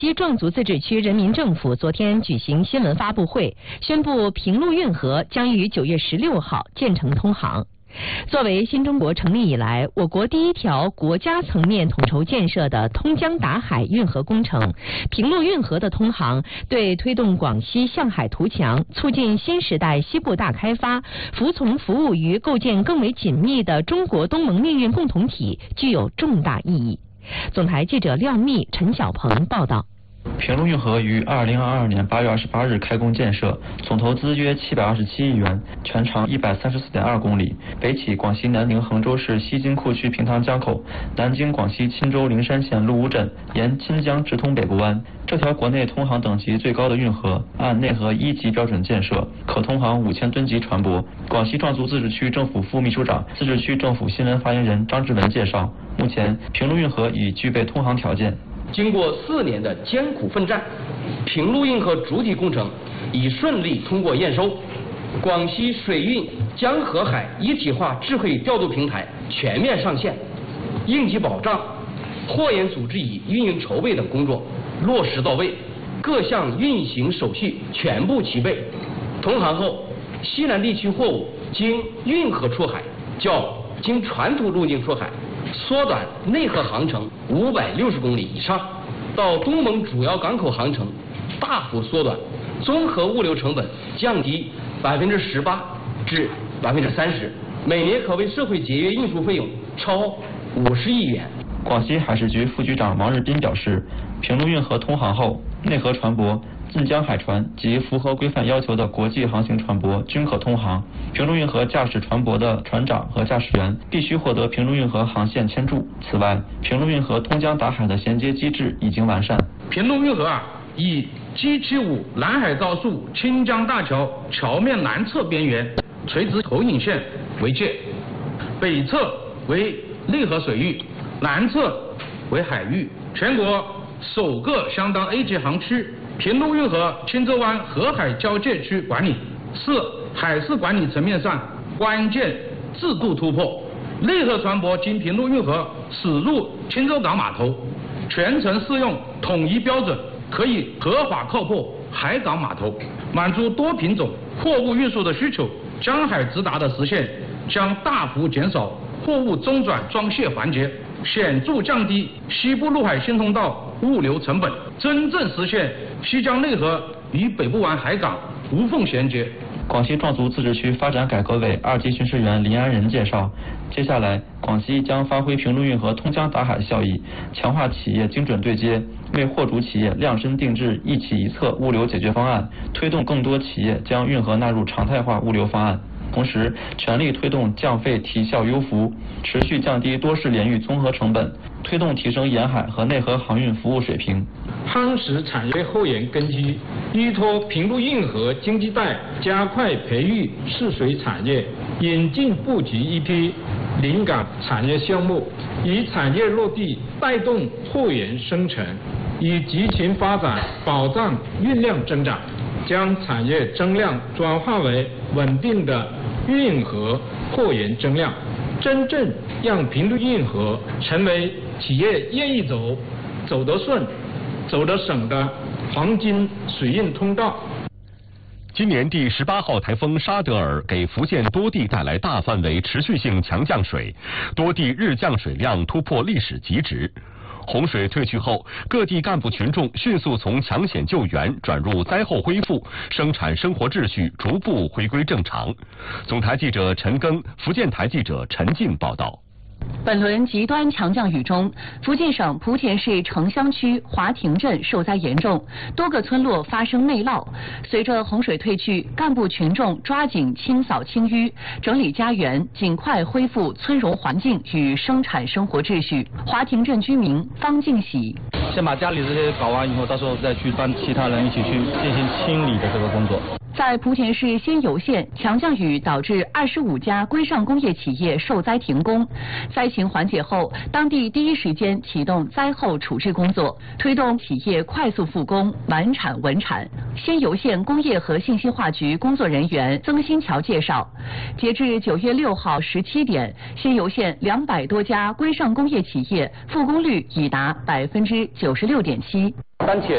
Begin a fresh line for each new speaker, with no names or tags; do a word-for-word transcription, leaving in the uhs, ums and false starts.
西壮族自治区人民政府昨天举行新闻发布会，宣布平陆运河将于九月十六号建成通航。作为新中国成立以来我国第一条国家层面统筹建设的通江达海运河工程，平陆运河的通航对推动广西向海图强、促进新时代西部大开发、服从服务于构建更为紧密的中国东盟命运共同体具有重大意义。总台记者廖密、陈小鹏报道。
平陆运河于二零二二年八月二十八日开工建设，总投资约七百二十七亿元，全长一百三十四点二公里，北起广西南宁衡州市西金库区平塘江口，南经广西钦州灵山县陆乌镇，沿钦江直通北部湾。这条国内通航等级最高的运河，按内河一级标准建设，可通航五千吨级船舶。广西壮族自治区政府副秘书长、自治区政府新闻发言人张志文介绍，目前平陆运河已具备通航条件。
经过四年的艰苦奋战，平陆运河主体工程已顺利通过验收，广西水运江河海一体化智慧调度平台全面上线，应急保障、货源组织与运营筹备等工作落实到位，各项运行手续全部齐备。通航后，西南地区货物经运河出海，较经传统路径出海缩短内河航程五百六十公里以上，到东盟主要港口航程大幅缩短，综合物流成本降低百分之十八至百分之三十，每年可为社会节约运输费用超五十亿元。
广西海事局副局长王日斌表示，平陆运河通航后，内河船舶、近江海船及符合规范要求的国际航行船舶均可通航。平陆运河驾驶船舶的船长和驾驶员必须获得平陆运河航线签注。此外，平陆运河通江达海的衔接机制已经完善。
平陆运河啊，以 G 七五南海造速清江大桥桥面南侧边缘垂直投影线为界，北侧为内河水域，南侧为海域，全国首个相当 A 级航区。平陆运河钦州湾河海交界区管理是海事管理层面上关键制度突破。内河船舶经平陆运河驶入钦州港码头，全程适用统一标准，可以合法靠泊海港码头，满足多品种货物运输的需求。江海直达的实现将大幅减少货物中转装卸环节，显著降低西部陆海新通道物流成本，真正实现西江内河与北部湾海港无缝衔接。
广西壮族自治区发展改革委二级巡视员林安仁介绍，接下来广西将发挥平陆运河通江达海效益，强化企业精准对接，为货主企业量身定制一企一策物流解决方案，推动更多企业将运河纳入常态化物流方案。同时，全力推动降费提效优服，持续降低多式联域综合成本，推动提升沿海和内河航运服务水平，
夯实产业后沿根基，依托平陆运河经济带，加快培育试水产业，引进布局一批临港产业项目，以产业落地带动货源生成，以集群发展保障运量增长，将产业增量转化为稳定的运河货源增量，真正让平陆运河成为企业愿意走、走得顺、走得省的黄金水运通道。
今年第十八号台风沙德尔给福建多地带来大范围持续性强降水，多地日降水量突破历史极值。洪水退去后，各地干部群众迅速从抢险救援转入灾后恢复，生产生活秩序逐步回归正常。总台记者陈庚、福建台记者陈静报道。
本轮极端强降雨中，福建省莆田市城乡区华亭镇受灾严重，多个村落发生内涝。随着洪水退去，干部群众抓紧清扫清淤，整理家园，尽快恢复村容环境与生产生活秩序。华亭镇居民方敬喜：
先把家里这些搞完以后，到时候再去帮其他人一起去进行清理的这个工作。
在莆田市仙游县，强降雨导致二十五家规上工业企业受灾停工。灾情缓解后，当地第一时间启动灾后处置工作，推动企业快速复工、满产稳产。仙游县工业和信息化局工作人员曾新桥介绍，截至九月六号十七点，仙游县两百多家规上工业企业复工率已达百分之九十六点七。
当前